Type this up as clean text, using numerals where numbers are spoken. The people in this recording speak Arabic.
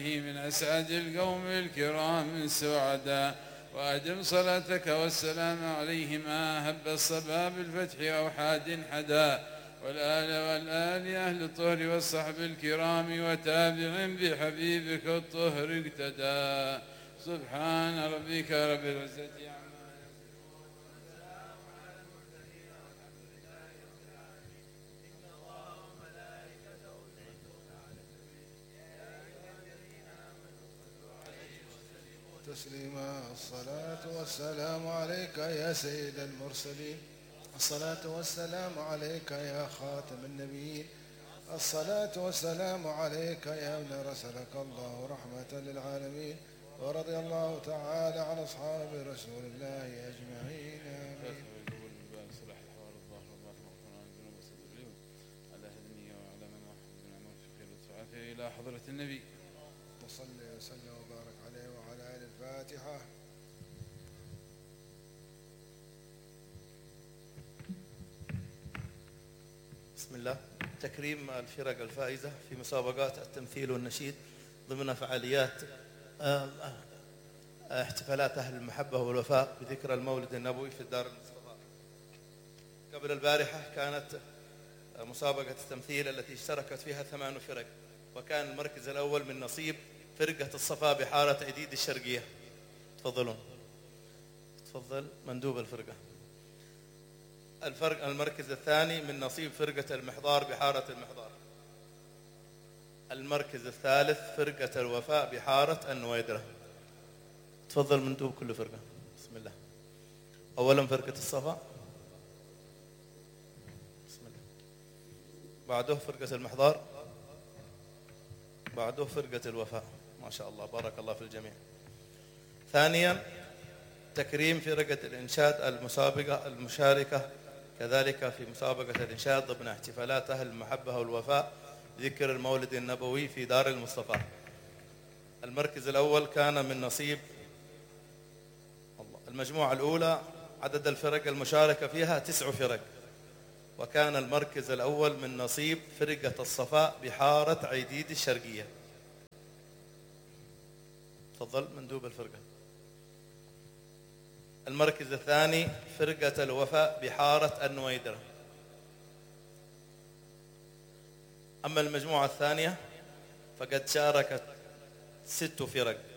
من أسعد القوم الكرام السعداء، وأدم صلاتك والسلام عليه ما هب الصبا بالفتح أو حاد حدا، والآل أهل الطهر والصحب الكرام، وتابع بحبيبك الطهر اقتدى. سبحان ربك رب العزة عما يصفون، والسلام على المرسلين، والحمد لله رب العالمين. إن الله وملائكته يصلون على النبي، يا أيها الذين آمنوا صلوا عليه وسلموا تسليما. الصلاة والسلام عليك يا سيد المرسلين، الصلاة والسلام عليك يا خاتم النبيين، الصلاة والسلام عليك يا ابن رسلك الله رحمة للعالمين. ورضي الله تعالى عن أصحاب رسول الله أجمعين. آمين. إلى حضرة النبي وصلي وسلم وبارك عليه وعلى آل الفاتحة. بسم الله. تكريم الفرق الفائزة في مسابقات التمثيل والنشيد ضمن فعاليات احتفالات أهل المحبة والوفاء بذكرى المولد النبوي في الدار المصطفى. قبل البارحة كانت مسابقة التمثيل التي اشتركت فيها 8 فرق، وكان المركز الأول من نصيب فرقة الصفا بحارة عديد الشرقية. تفضلون. تفضل مندوب الفرقة. المركز الثاني من نصيب فرقة المحضار بحارة المحضار. المركز الثالث فرقة الوفاء بحارة النويدرة. تفضل مندوب كل فرقة. بسم الله. أولا فرقة الصفا، بسم الله. بعده فرقة المحضار، بعده فرقة الوفاء. ما شاء الله، بارك الله في الجميع. ثانيا تكريم فرقة الإنشاد المسابقة المشاركة كذلك في مسابقة الإنشاد ضمن احتفالات أهل المحبة والوفاء ذكر المولد النبوي في دار المصطفى. المركز الأول كان من نصيب المجموعة الأولى، عدد الفرق المشاركة فيها 9 فرق، وكان المركز الأول من نصيب فرقة الصفاء بحارة عديد الشرقية. تفضل مندوب الفرقة. المركز الثاني فرقة الوفاء بحارة النويدرة. أما المجموعة الثانية فقد شاركت 6 فرق،